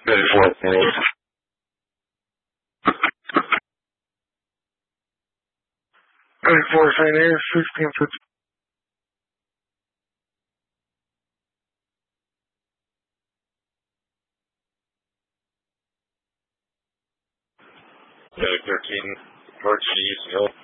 34 minutes. 34 minutes, 16 13, emergency use of help.